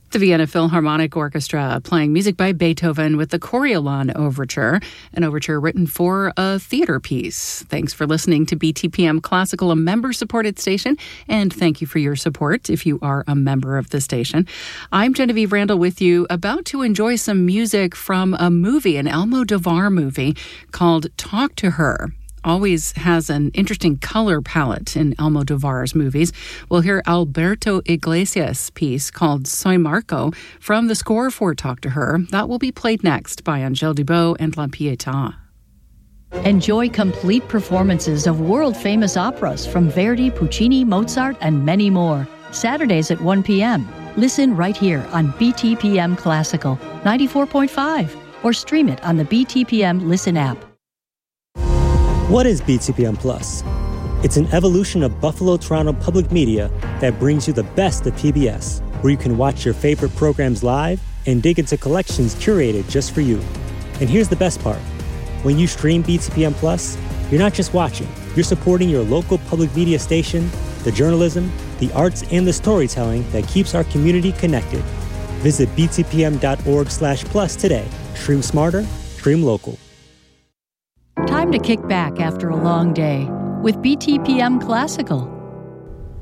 The Vienna Philharmonic Orchestra playing music by Beethoven with the Coriolan Overture, an overture written for a theater piece. Thanks for listening to BTPM Classical, a member-supported station, and thank you for your support if you are a member of the station. I'm Genevieve Randall with you, about to enjoy some music from a movie, an Almodovar movie called Talk to Her. Always has an interesting color palette in Almodovar's movies. We'll hear Alberto Iglesias' piece called Soy Marco from the score for Talk to Her. That will be played next by Angèle Dubot and La Pietà. Enjoy complete performances of world-famous operas from Verdi, Puccini, Mozart, and many more. Saturdays at 1 p.m. Listen right here on BTPM Classical 94.5 or stream it on the BTPM Listen app. What is BTPM Plus? It's an evolution of Buffalo Toronto Public Media that brings you the best of PBS, where you can watch your favorite programs live and dig into collections curated just for you. And here's the best part. When you stream BTPM Plus, you're not just watching, you're supporting your local public media station, the journalism, the arts, and the storytelling that keeps our community connected. Visit btpm.org/plus today. Stream smarter, stream local. Time to kick back after a long day with BTPM Classical.